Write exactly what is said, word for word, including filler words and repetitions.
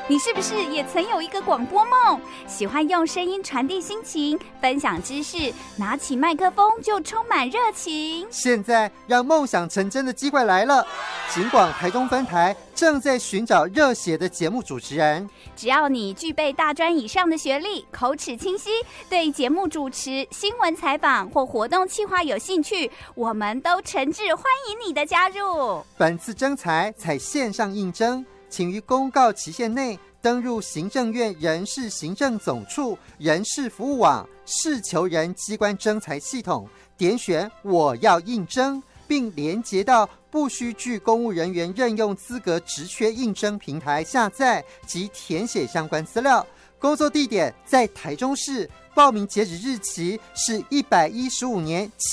你是不是也曾有一个广播梦？喜欢用声音传递心情，分享知识，拿起麦克风就充满热情。 现在让梦想成真的机会来了，警广台中分台正在寻找热血的节目主持人。 只要你具备大专以上的学历，口齿清晰，对节目主持、新闻采访或活动企划有兴趣，我们都诚挚欢迎你的加入。 本次征才采线上应征，请于公告期限内登入行政院人事行政总处人事服务网事求人机关征才系统，点选我要应征，并连结到不需具公务人员任用资格职缺应征平台下载及填写相关资料。工作地点在台中市，报名截止日期是一百一十五年